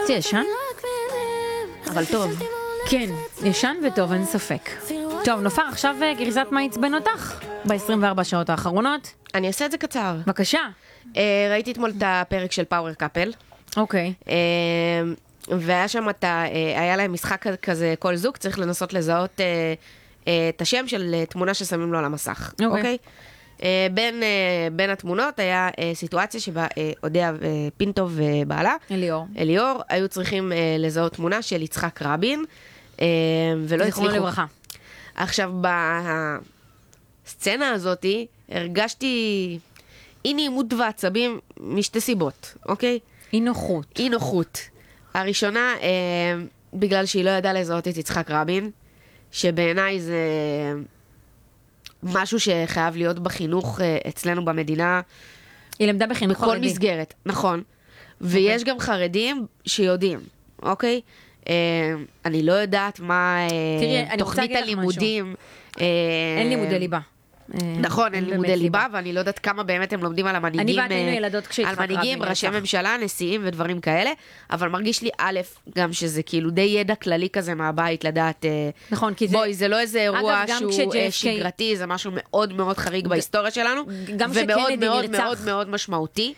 קצת ישן, אבל טוב. כן, ישן וטוב, אין ספק. טוב, נופר, עכשיו גריזת מה עצבן אותך ב-24 שעות האחרונות. אני אעשה את זה קצר. בבקשה. ראיתי אתמול את הפרק של פאוור קאפל. אוקיי. והיה שם היה להם משחק כזה, כל זוג צריך לנסות לזהות את השם של תמונה ששמים לו על המסך. אוקיי? בין התמונות היה סיטואציה שבה אודיה פינטו ובעלה, אליאור, היו צריכים לזהות תמונה של יצחק רבין, ולא הצליחו. לברכה. עכשיו, בסצנה הזאת הרגשתי אי נעימות ועצבים משתי סיבות, אוקיי? אי נוחות. אי נוחות. הראשונה, בגלל שהיא לא ידעה לזהות את יצחק רבין, שבעיניי זה משהו שחייב להיות בחינוך אצלנו במדינה. היא למדה בחינוך חרדי. בכל מסגרת, נכון. ויש גם חרדים שיודעים, אוקיי? אני לא יודעת מה תוכנית הלימודים. אין לימודי ליבה. נכון, אין לימודי ליבה, ואני לא יודעת כמה באמת הם לומדים על המנהיגים. אני ואת היינו ילדות כשיצחק רבין. על מנהיגים, ראשי ממשלה, נשיאים ודברים כאלה, אבל מרגיש לי א', גם שזה כאילו די ידע כללי כזה מהבית, לדעת, נכון, כי בואי, זה לא איזה אירוע שהוא שגרתי, זה משהו מאוד מאוד חריג בהיסטוריה שלנו, ומאוד מאוד מאוד מאוד משמעותי.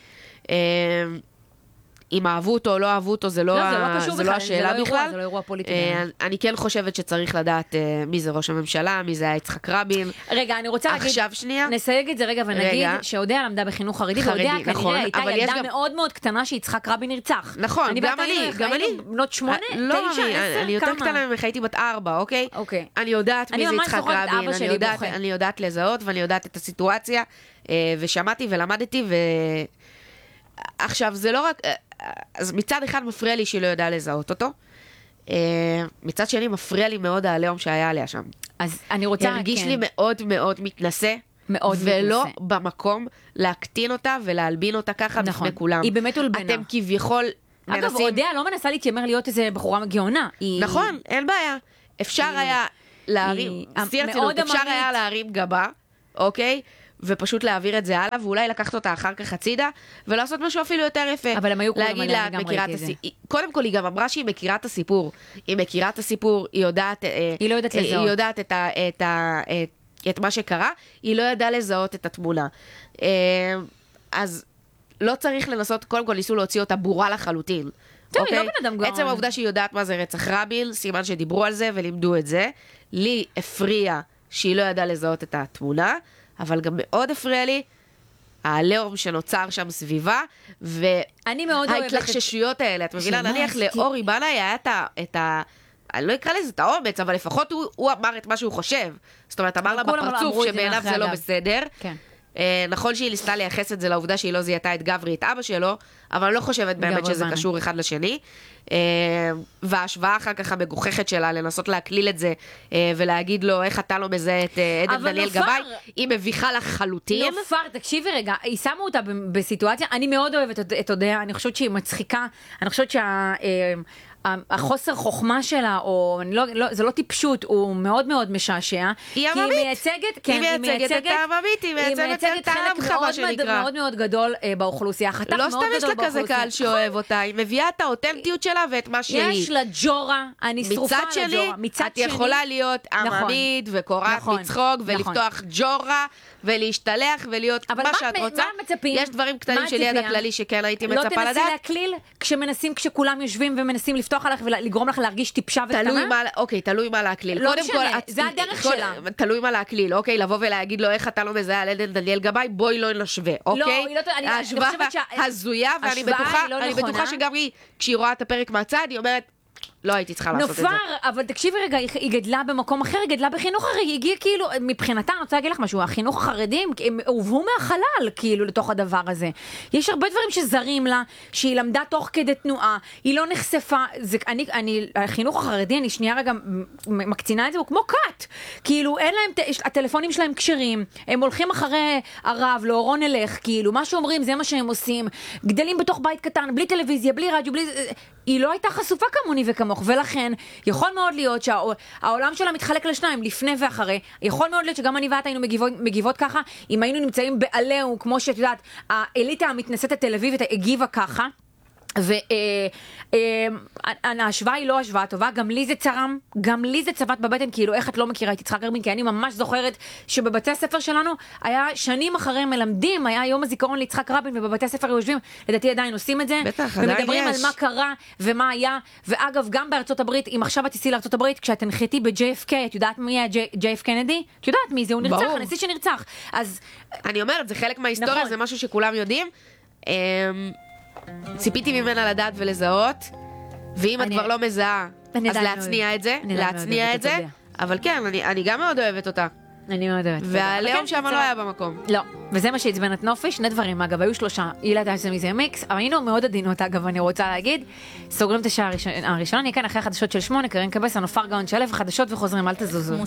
אם אהבו אותו או לא אהבו אותו, זה לא השאלה בכלל. זה לא אירוע פוליטי. אני כן חושבת שצריך לדעת מי זה ראש הממשלה, מי זה היה יצחק רבין. רגע, אני רוצה להגיד, עכשיו שנייה. נסייג את זה רגע ונגיד שאודיה למדה בחינוך חרדי, ואודיה כנראה הייתה ילדה מאוד מאוד קטנה שיצחק רבין נרצח. נכון, גם אני. בנות 8, 9, 10, אני יותר קטנה ממך, הייתי בת 4, אוקיי? אני יודעת מי זה יצחק רבין, אני יודעת לזהות ואני יודעת את הסיטואציה, ושמעתי ולמדתי עכשיו, זה לא רק, אז מצד אחד מפריע לי שהיא לא יודעה לזהות אותו, מצד שני מפריע לי מאוד העליהום שהיה עליה שם. אז אני רוצה, הרגיש לי מאוד מאוד מתנשא, ולא במקום להקטין אותה ולהלבין אותה ככה בפני כולם. היא באמת הולבנה. אתם כביכול מנסים... אגב, אודיה לא מנסה להתיימר להיות איזה בחורה גאונה. נכון, אין בעיה. אפשר היה להרים, אפשר היה להרים גבה, אוקיי? ופשוט להעביר את זה הלאה, ואולי לקחת אותה אחר כך הצידה, ולעשות משהו אפילו יותר יפה. אבל הם היו כולם, אני גם ראיתי את זה. קודם כל, היא גם אמרה שהיא מכירה את הסיפור. היא מכירה את הסיפור, היא יודעת... היא לא יודעת לזהות. היא יודעת את מה שקרה, היא לא ידעה לזהות את התמונה. אז לא צריך לנסות, קודם כל ניסו להוציא אותה בורה לחלוטין. טוב, היא לא בן אדם גאון. עצם העובדה שהיא יודעת מה זה רצח רבין, סימן שדיברו על זה ולימדו את זה. לי הפריע שהיא לא ידעה לזהות את התמונה, אבל גם מאוד הפריע לי העליהום שנוצר שם סביבה, וההתלחששויות האלה. את מבינה, נניח לאורי בנאי היה את ה... אני לא אקרא לזה את האומץ, אבל לפחות הוא אמר את מה שהוא חושב. זאת אומרת, אמר לה בפרצוף שבעיניו זה לא בסדר. נכון שהיא ניסתה לייחס את זה לעובדה שהיא לא זיהתה את גברי, את אבא שלו, אבל אני לא חושבת באמת שזה קשור אחד לשני. וההשוואה אחר כך המגוחכת שלה לנסות להקליל את זה ולהגיד לו איך אתה לא מזהה את עדן דניאל גבאי, היא מביכה לחלוטין. נופר, תקשיבי רגע, היא שמה אותה בסיטואציה, אני מאוד אוהבת את אודיה, אני חושבת שהיא מצחיקה, אני חושבת החוסר חוכמה שלה, או זה לא טיפשות, הוא מאוד מאוד משעשע. היא עממית. היא מייצגת את העממית, היא מייצגת את העמך, מה שנקרא. מאוד מאוד גדול באוכלוסייה. לא סתם יש לה כזה קהל שאוהב אותה, היא מביאה את האותנטיות שלה ואת מה שהיא. יש לה ג'ורה, אני שרופה על הג'ורה. מצד שני, את יכולה להיות עממית וקוראת מצחוק ולפתוח ג'ורה ולהשתלח ולהיות מה שאת רוצה. יש דברים קטנים של ידע כללי שכן הייתי מצפה לדעת. לא תנסי להקליל כשכולם יושבים ומנסים לפתוח עליך ולגרום לך להרגיש טיפשה וקטנה? אוקיי, תלוי מה להקליל. לא משנה, זה הדרך שלה. תלוי מה להקליל, אוקיי? לבוא ולהגיד לו איך אתה לא מזהה על עדן דניאל גבאי, בואי לא נשווה, אוקיי? ההשוואה הזויה, ואני בטוחה שגם היא, כשהיא רואה את הפרק מהצד, היא אומרת, לא הייתי צריכה לעשות את זה. נופר, אבל תקשיבי רגע, היא גדלה במקום אחר, היא גדלה בחינוך חרדי, היא הגיעה כאילו, מבחינתה, אני רוצה להגיד לך משהו, החינוך החרדים, הם הובאו מהחלל, כאילו, לתוך הדבר הזה. יש הרבה דברים שזרים לה, שהיא למדה תוך כדי תנועה, היא לא נחשפה, החינוך החרדי, אני שנייה רגע מקצינה את זה, הוא כמו קאט. כאילו, אין להם, הטלפונים שלהם קשרים, הם הולכים אחרי הרב, לאורו נלך, כאילו, מה שאומרים, זה מה שהם עושים, גדלים בתוך בית קטן, בלי טלוויזיה, בלי רדיו, בלי... היא לא הייתה חשופה כמוני וכמוך, ולכן יכול מאוד להיות שהעולם שלה מתחלק לשניים, לפני ואחרי. יכול מאוד להיות שגם אני ואת היינו מגיבות ככה, אם היינו נמצאים בעליהו, כמו שאת יודעת, האליטה המתנשאת התל אביבית הגיבה ככה, ההשוואה היא לא השוואה טובה, גם לי זה צרם, גם לי זה צבט בבטן, כאילו איך את לא מכירה את יצחק רבין, כי אני ממש זוכרת שבבתי הספר שלנו היה שנים אחרי מלמדים, היה יום הזיכרון ליצחק רבין, ובבתי הספר יושבים, לדעתי עדיין עושים את זה, בטח, עדיין יש. ומדברים על מה קרה ומה היה, ואגב גם בארצות הברית, אם עכשיו את תיסעי לארצות הברית, כשאת הנחתי ב-JFK, את יודעת מי היה JF קנדי? את יודעת מי זה, הוא נרצח, הנשיא שנרצח. אז אני אומרת, זה חלק מההיסטוריה, נכון. זה משהו שכולם יודעים. ציפיתי ממנה לדעת ולזהות, ואם את כבר לא מזהה, אז להצניע את זה, אבל כן, אני גם מאוד אוהבת אותה. אני מאוד אוהבת. והלאום שם לא היה במקום. לא, וזה מה שהצבן את נופי, שני דברים, אגב, היו 3, הילה דייסה מזה מיקס, אבל היינו מאוד עדינות, אגב, אני רוצה להגיד, סוגרים את השעה הראשונה, אני כאן אחרי החדשות של 8, קרין קבס, נופר גאון שלו, וחדשות וחוזרים, אל תזוזו.